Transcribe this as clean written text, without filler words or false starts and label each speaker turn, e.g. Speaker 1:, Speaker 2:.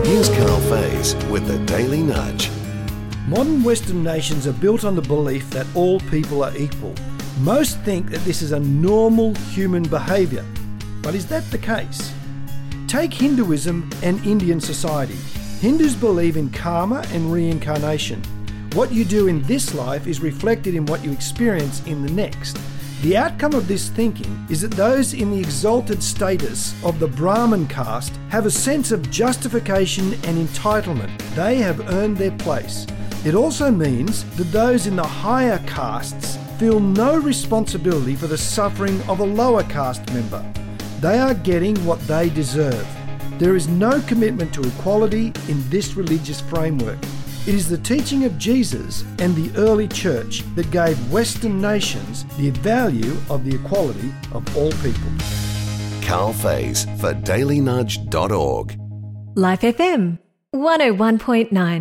Speaker 1: Here's Carl Faze with the Daily Nudge.
Speaker 2: Modern Western nations are built on the belief that all people are equal. Most think that this is a normal human behaviour. But is that the case? Take Hinduism and Indian society. Hindus believe in karma and reincarnation. What you do in this life is reflected in what you experience in the next. The outcome of this thinking is that those in the exalted status of the Brahmin caste have a sense of justification and entitlement. They have earned their place. It also means that those in the higher castes feel no responsibility for the suffering of a lower caste member. They are getting what they deserve. There is no commitment to equality in this religious framework. It is the teaching of Jesus and the early church that gave Western nations the value of the equality of all people.
Speaker 1: Carl Faze for dailynudge.org.
Speaker 3: Life FM 101.9.